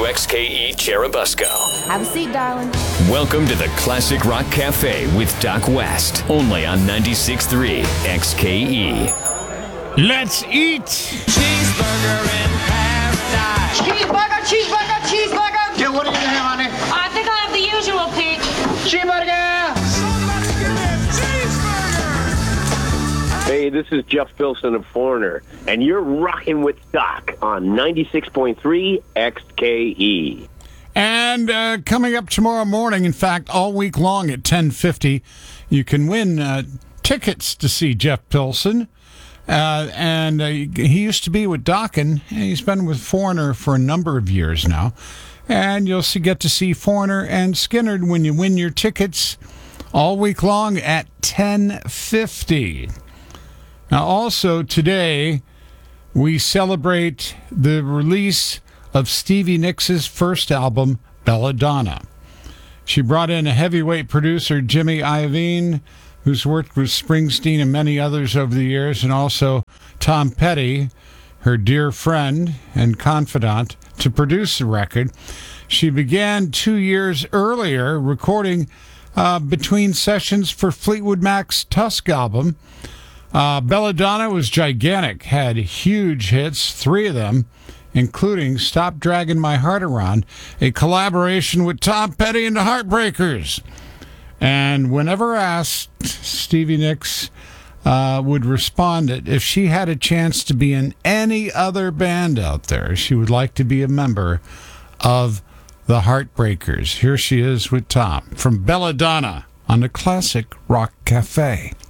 WXKE Cherubusco. Have a seat, darling. Welcome to the Classic Rock Cafe with Doc West, only on 96.3 XKE. Let's eat! Cheeseburger in paradise. Cheeseburger, cheeseburger, cheeseburger. Yeah, what are you gonna have on it? I think I'll have the usual, Pete. Cheeseburger. Somebody give me a cheeseburger. Hey, this is Jeff Pilson of Foreigner, and you're rocking with Doc on 96.3 XKE. And coming up tomorrow morning, in fact, all week long at 10:50, you can win tickets to see Jeff Pilson. He used to be with Dokken, and he's been with Foreigner for a number of years now. And you'll get to see Foreigner and Skynyrd when you win your tickets all week long at 10:50. Now, also today, we celebrate the release of Stevie Nicks' first album, Belladonna. She brought in a heavyweight producer, Jimmy Iovine, who's worked with Springsteen and many others over the years, and also Tom Petty, her dear friend and confidant, to produce the record. She began 2 years earlier recording between sessions for Fleetwood Mac's Tusk album. Belladonna was gigantic, had huge hits, 3 of them, including Stop Dragging My Heart Around, a collaboration with Tom Petty and the Heartbreakers. And whenever asked, Stevie Nicks would respond that if she had a chance to be in any other band out there, she would like to be a member of the Heartbreakers. Here she is with Tom from Belladonna on the Classic Rock Cafe.